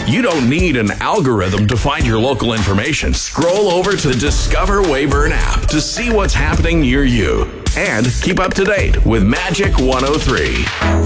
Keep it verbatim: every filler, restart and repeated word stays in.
You don't need an algorithm to find your local information. Scroll over to the Discover Weyburn app to see what's happening near you. And keep up to date with Magic one oh three.